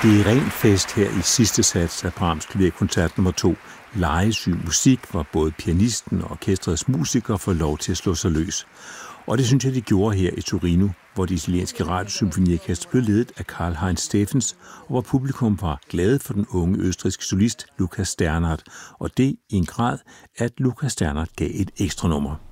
Det er ren fest her i sidste sats af Brahms klaverkoncert nummer 2. Legesyg musik, hvor både pianisten og orkestrets musikere får lov til at slå sig løs. Og det synes jeg, de gjorde her i Torino, hvor det italienske radiosymfoniorkester blev ledet af Karl-Heinz Steffens, og hvor publikum var glade for den unge østrigske solist Lukas Sternhardt, og det i en grad, at Lukas Sternhardt gav et ekstra nummer.